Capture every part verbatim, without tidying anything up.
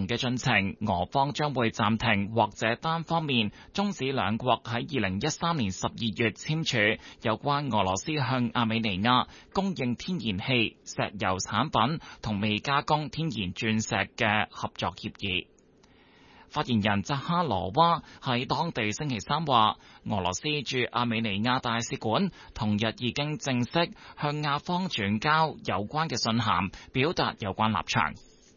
嘅進程，俄方將會暫停或者單方面終止兩國喺二零一三年十二月簽署有關俄羅斯向亞美尼亞供應天然氣、石油產品同未加工天然鑽石嘅合作協議。發言人扎哈羅娃喺當地星期三話，俄羅斯駐亞美尼亞大使館同日已經正式向亞方轉交有關嘅信函，表達有關立場。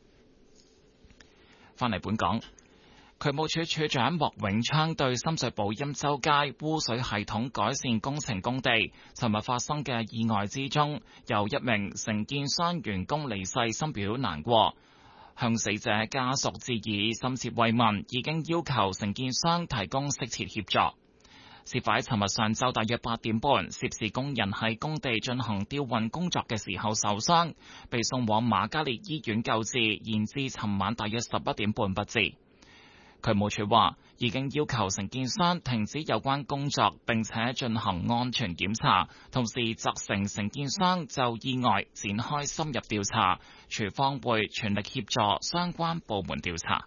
翻嚟本港，渠務署署長莫永昌對深水埗欽州街污水系統改善工程工地尋日發生嘅意外之中，由一名承建商員工離世深表難過，向死者家屬致以深切慰問，已經要求承建商提供適切協助。事發喺尋日上晝大約八點半，涉事工人喺工地進行吊運工作嘅時候受傷，被送往瑪嘉烈醫院救治，延至尋晚大約十一點半不治。渠務署話已經要求承建商停止有關工作，並且進行安全檢查，同時責成承建商就意外展開深入調查，署方會全力協助相關部門調查。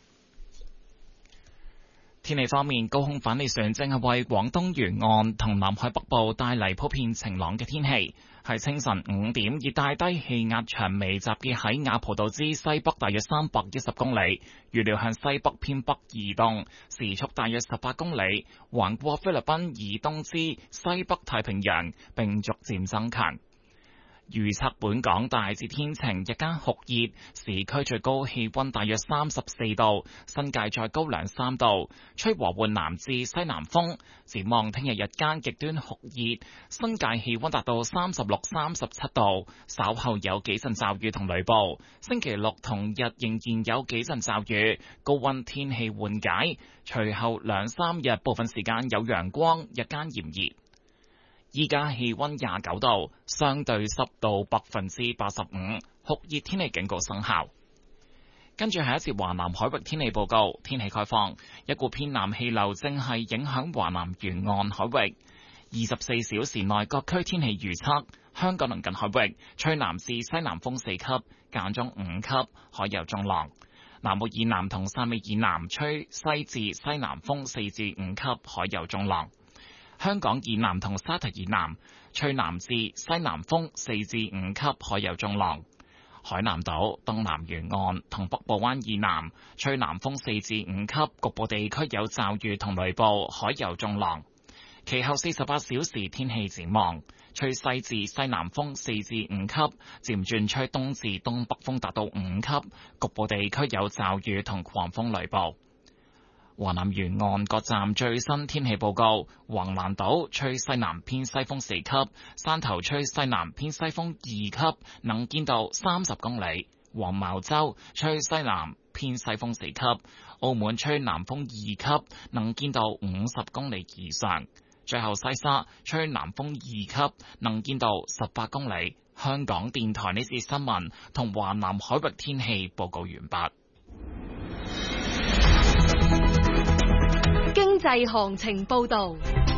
天氣方面，高空反氣旋正係為廣東沿岸同南海北部帶嚟普遍晴朗嘅天氣。喺清晨五點，熱帶低氣壓長尾集結喺雅蒲島之西北大約三百一十公里，預料向西北偏北移動，時速大約十八公里，橫過菲律賓以東之西北太平洋，並逐漸增強。預測本港大致天晴，日間酷熱，市區最高氣溫大約三十四度，新界再高兩三度，吹和緩南至西南風。展望聽日日間極端酷熱，新界氣溫達到三十六、三十七度，稍後有幾陣驟雨同雷暴。星期六同日仍然有幾陣驟雨，高溫天氣緩解，隨後兩三日部分時間有陽光，日間炎熱。依家氣溫廿九度，相對濕度百分之八十五，酷熱天氣警告生效。跟住係一節華南海域天氣報告，天氣概況，一股偏南氣流正係影響華南沿岸海域。二十四小時內各區天氣預測，香港鄰近海域吹南至西南風四級，間中五級，海有中浪。南澳以南同汕尾以南吹西至西南風四至五級，海有中浪。香港以南同沙堤以南吹南至西南風四至五級，海有中浪。海南島東南沿岸同北部灣以南吹南風四至五級，局部地區有驟雨同雷暴，海有中浪。其後四十八小時天氣展望，吹西至西南風四至五級，漸轉吹東至東北風達到五級，局部地區有驟雨同狂風雷暴。華南沿岸各站最新天氣報告：橫瀾島吹西南偏西風四級，汕頭吹西南偏西風二級，能見度三十公里；黃茅洲吹西南偏西風四級，澳門吹南風二級，能見度五十公里以上。最後西沙吹南風二級，能見度十八公里。香港電台呢節新聞同華南海域天氣報告完畢。 經濟行情報道。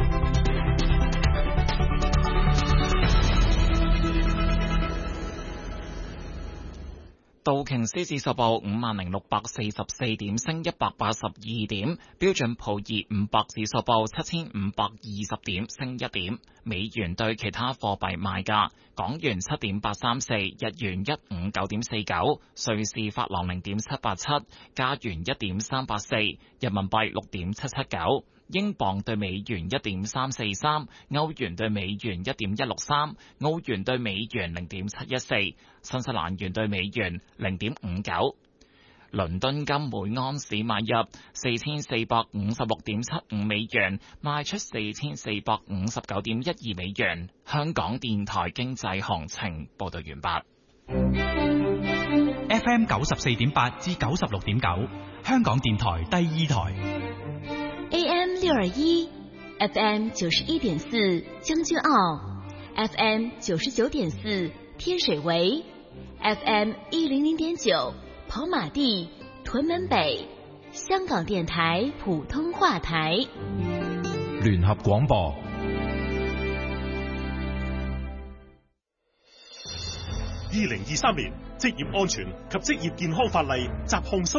道瓊斯指數報五萬零六百四十四點，升一百八十二點；標準普爾五百指數報七千五百二十點，升一點。美元對其他貨幣賣價：港元七點八三四，日元一五九點四九，瑞士法郎零點七八七，加元一點三八四，人民幣六點七七九。英鎊對美元一點三四三，歐元對美元一點一六三，澳元對美元零點七一四，新西蘭元對美元零點五九。倫敦金每安士買入四千四百五十六點七五美元，賣出四千四百五十九點一二美元。香港電台經濟行情報道完畢。 F M 九十四點八至九十六點九，香港電台第二台。 A M 六二一 ，F M 九十一點四將軍澳 ，F M 九十九點四天水圍 ，F M 一零零點九跑馬地屯門北，香港電台普通話台。 聯合廣播。 二零二三年職業安全及職業健康法例雜項修